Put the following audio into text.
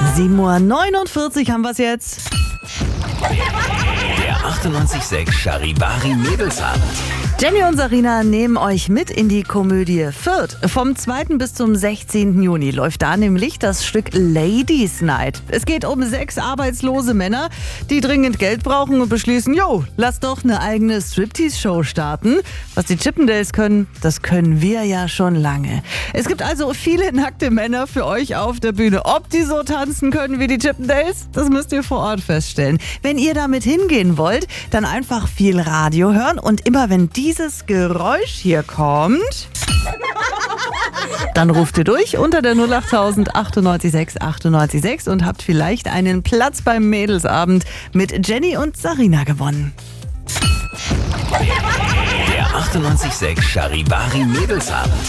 7:49 Uhr haben wir es jetzt. Der 98.6 Charivari Mädelsabend. Jenny und Sarina nehmen euch mit in die Komödie Fürth. Vom 2. bis zum 16. Juni läuft da nämlich das Stück Ladies Night. Es geht um 6 arbeitslose Männer, die dringend Geld brauchen und beschließen, lass doch eine eigene Striptease-Show starten. Was die Chippendales können, das können wir ja schon lange. Es gibt also viele nackte Männer für euch auf der Bühne. Ob die so tanzen können wie die Chippendales, das müsst ihr vor Ort feststellen. Wenn ihr damit hingehen wollt, dann einfach viel Radio hören und immer wenn dieses Geräusch hier kommt, dann ruft ihr durch unter der 08000 98 6 und habt vielleicht einen Platz beim Mädelsabend mit Jenny und Sarina gewonnen. Der 98.6 Charivari Mädelsabend.